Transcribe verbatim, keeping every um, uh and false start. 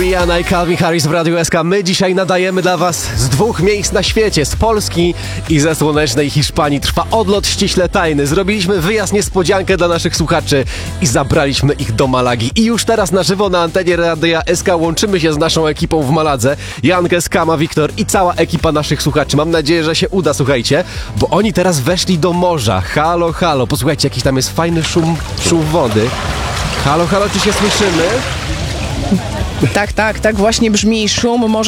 Rihanna i Calvin Harris w Radiu S K. My dzisiaj nadajemy dla was z dwóch miejsc na świecie, z Polski i ze słonecznej Hiszpanii. Trwa odlot ściśle tajny. Zrobiliśmy wyjazd niespodziankę dla naszych słuchaczy i zabraliśmy ich do Malagi. I już teraz na żywo na antenie Radia S K łączymy się z naszą ekipą w Maladze. Jankę, Skama, Wiktor i cała ekipa naszych słuchaczy. Mam nadzieję, że się uda, słuchajcie, bo oni teraz weszli do morza. Halo, halo. Posłuchajcie, jakiś tam jest fajny szum, szum wody. Halo, halo, czy się słyszymy? Tak, tak, tak właśnie brzmi szum morza.